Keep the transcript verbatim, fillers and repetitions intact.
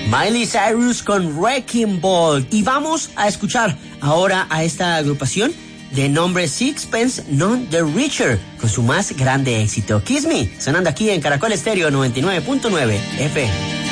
Miley Cyrus con Wrecking Ball. Y vamos a escuchar ahora a esta agrupación de nombre Sixpence None the Richer con su más grande éxito, Kiss Me, sonando aquí en Caracol Estéreo noventa y nueve punto nueve F M.